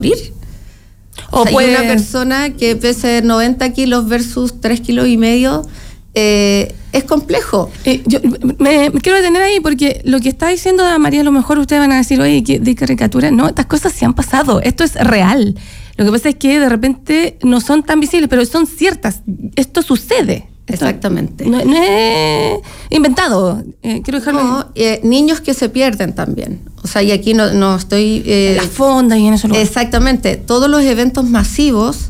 O sea, una persona que pese 90 kilos versus 3,5 kilos, es complejo. Yo me quiero detener ahí porque lo que está diciendo María, a lo mejor ustedes van a decir, oye, de caricatura. No, estas cosas sí han pasado, esto es real. Lo que pasa es que de repente no son tan visibles, pero son ciertas. Esto sucede. Exactamente. No es inventado. Quiero dejarlo. No, niños que se pierden también. O sea, y aquí no estoy... las fondas y en eso. Exactamente. Todos los eventos masivos,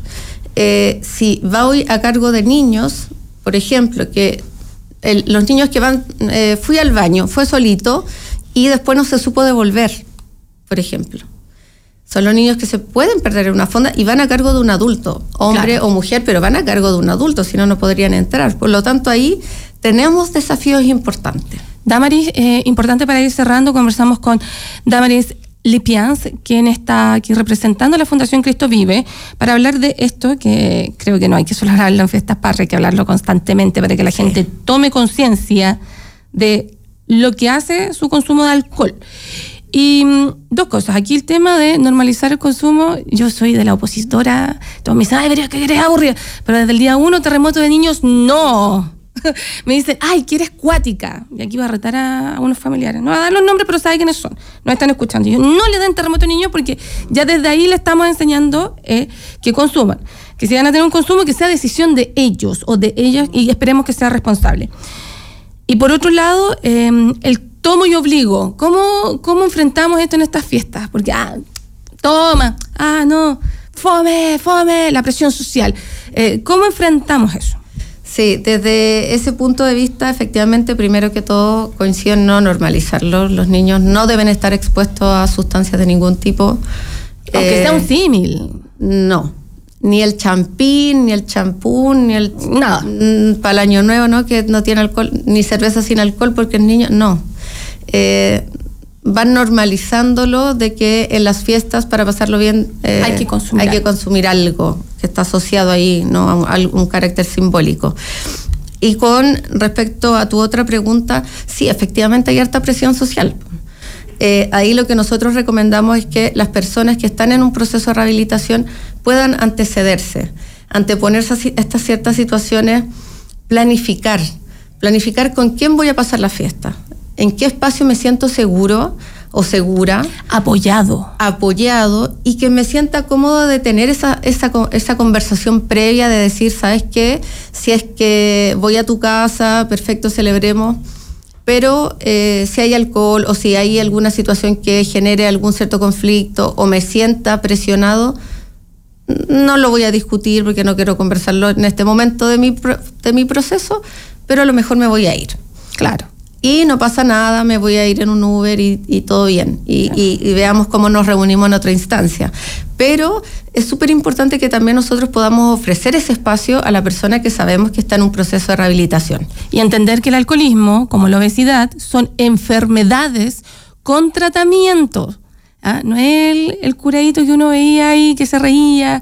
si va hoy a cargo de niños, por ejemplo, que los niños que van... fui al baño, fue solito, y después no se supo devolver, por ejemplo. Son los niños que se pueden perder en una fonda y van a cargo de un adulto, hombre o mujer, pero van a cargo de un adulto, si no, no podrían entrar. Por lo tanto, ahí tenemos desafíos importantes. Damaris, importante para ir cerrando, conversamos con Damaris Lipians, quien está aquí representando a la Fundación Cristo Vive, para hablar de esto, que creo que no hay que solo hablarlo en fiestas patrias, hay que hablarlo constantemente para que la gente tome conciencia de lo que hace su consumo de alcohol. Y dos cosas, aquí el tema de normalizar el consumo. Yo soy de la opositora, todos me dicen, ay, pero es que eres aburrida, pero desde el día 1, terremoto de niños, no. Me dicen, ay, que eres cuática, y aquí va a retar a unos familiares, no va a dar los nombres, pero sabe quiénes son, nos están escuchando. Y yo, no le den terremoto a niños, porque ya desde ahí le estamos enseñando que consuman, que si van a tener un consumo, que sea decisión de ellos o de ellas, y esperemos que sea responsable. Y por otro lado, el tomo y obligo. ¿Cómo enfrentamos esto en estas fiestas? Porque, toma, no, fome, la presión social. ¿Cómo enfrentamos eso? Sí, desde ese punto de vista, efectivamente, primero que todo, coincido en no normalizarlo. Los niños no deben estar expuestos a sustancias de ningún tipo. Aunque sea un símil. No. Ni el champín, ni el champú, ni el... Nada. Para el año nuevo, ¿no? Que no tiene alcohol, ni cerveza sin alcohol, porque el niño... No. Van normalizándolo de que en las fiestas, para pasarlo bien, hay que consumir algo que está asociado ahí, ¿no? A un carácter simbólico. Y con respecto a tu otra pregunta, sí, efectivamente hay harta presión social. Ahí lo que nosotros recomendamos es que las personas que están en un proceso de rehabilitación puedan antecederse, anteponerse a estas ciertas situaciones, planificar con quién voy a pasar la fiesta, en qué espacio me siento seguro o segura, apoyado, y que me sienta cómodo de tener esa conversación previa de decir, ¿sabes qué? Si es que voy a tu casa, perfecto, celebremos, pero si hay alcohol o si hay alguna situación que genere algún cierto conflicto o me sienta presionado, no lo voy a discutir porque no quiero conversarlo en este momento de mi proceso, pero a lo mejor me voy a ir. Claro. Y no pasa nada, me voy a ir en un Uber y todo bien. Y veamos cómo nos reunimos en otra instancia. Pero es súper importante que también nosotros podamos ofrecer ese espacio a la persona que sabemos que está en un proceso de rehabilitación. Y entender que el alcoholismo, como la obesidad, son enfermedades con tratamiento. No es el curadito que uno veía ahí que se reía,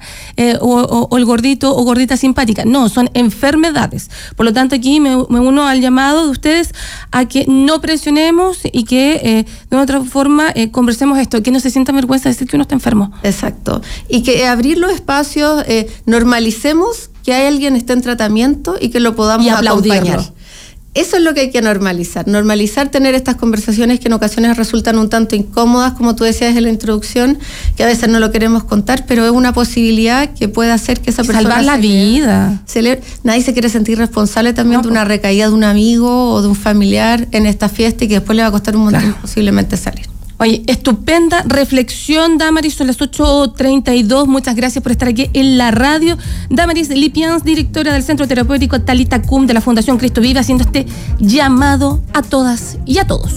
o el gordito o gordita simpática. No, son enfermedades. Por lo tanto, aquí me uno al llamado de ustedes a que no presionemos y que de otra forma conversemos esto, que no se sienta vergüenza de decir que uno está enfermo. Exacto. Y que abrir los espacios, normalicemos que alguien esté en tratamiento y que lo podamos acompañar. Eso es lo que hay que normalizar tener estas conversaciones que en ocasiones resultan un tanto incómodas, como tú decías en la introducción, que a veces no lo queremos contar, pero es una posibilidad que puede hacer que esa persona... Salvar la vida. Nadie se quiere sentir responsable también de una recaída de un amigo o de un familiar en esta fiesta y que después le va a costar un montón posiblemente salir. Oye, estupenda reflexión, Damaris, son las 8:32. Muchas gracias por estar aquí en la radio. Damaris Lipians, directora del Centro Terapéutico Talita Kum de la Fundación Cristo Vive, haciendo este llamado a todas y a todos.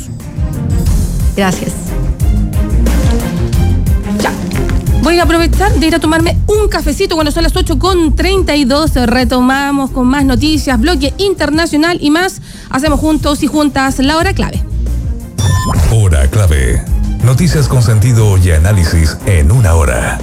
Gracias. Ya. Voy a aprovechar de ir a tomarme un cafecito cuando son las 8:32. Retomamos con más noticias, bloque internacional y más. Hacemos juntos y juntas la hora clave. Hora clave. Noticias con sentido y análisis en una hora.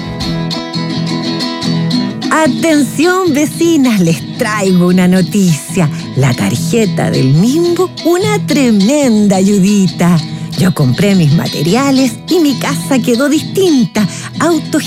Atención, vecinas, les traigo una noticia. La tarjeta del Mimbo, una tremenda ayudita. Yo compré mis materiales y mi casa quedó distinta.